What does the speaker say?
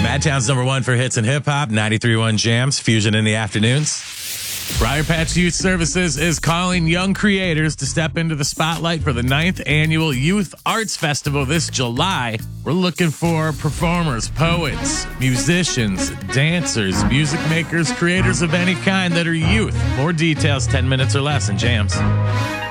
Madtown's #1 for hits and hip hop, 93.1 Jams, Fusion in the afternoons. Briar Patch Youth Services is calling young creators to step into the spotlight for the 9th annual Youth Arts Festival this July. We're looking for performers, poets, musicians, dancers, music makers, creators of any kind that are youth. More details 10 minutes or less in Jams.